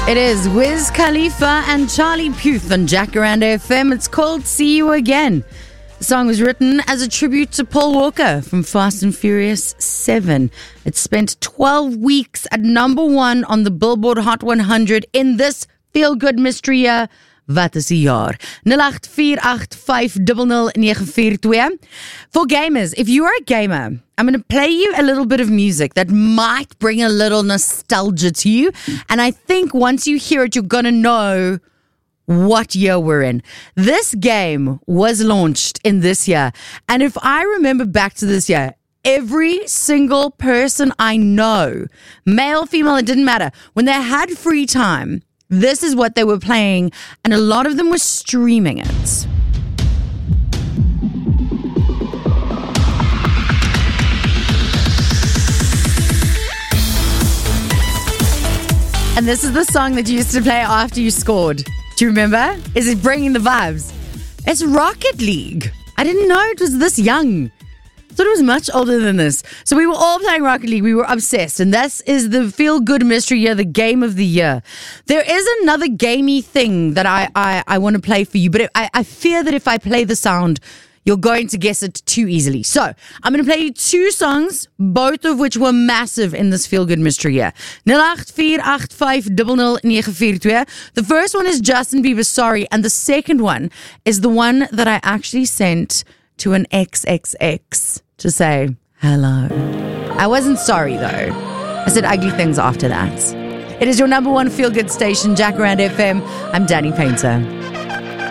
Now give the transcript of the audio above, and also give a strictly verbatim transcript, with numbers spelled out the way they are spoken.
It is Wiz Khalifa and Charlie Puth on Jacaranda F M. It's called See You Again. The song was written as a tribute to Paul Walker from Fast and Furious seven. It spent twelve weeks at number one on the Billboard Hot one hundred in this feel-good mystery year. Wat is die jaar? nul agt vier agt vyf nul nul nine four two. For gamers, if you are a gamer, I'm going to play you a little bit of music that might bring a little nostalgia to you. And I think once you hear it, you're going to know what year we're in. This game was launched in this year. And if I remember back to this year, every single person I know, male, female, it didn't matter, when they had free time, this is what they were playing, and a lot of them were streaming it. And this is the song that you used to play after you scored. Do you remember? Is it bringing the vibes? It's Rocket League. I didn't know it was this young. I thought it was much older than this. So we were all playing Rocket League. We were obsessed. And this is the feel-good mystery year, the game of the year. There is another gamey thing that I, I, I want to play for you. But I, I fear that if I play the sound, you're going to guess it too easily. So I'm going to play you two songs, both of which were massive in this feel-good mystery year. nul agt vier agt vyf nul nul nine four two. The first one is Justin Bieber's Sorry. And the second one is the one that I actually sent to an X X X to say hello. I wasn't sorry though. I said ugly things after that. It is your number one feel-good station, Jacaranda F M. I'm Danny Painter.